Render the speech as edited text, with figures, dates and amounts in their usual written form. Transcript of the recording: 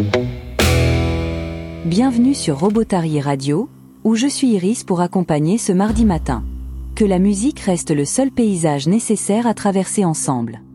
Bienvenue sur Robotarié Radio, où je suis Iris pour accompagner ce mardi matin. Que la musique reste le seul paysage nécessaire à traverser ensemble.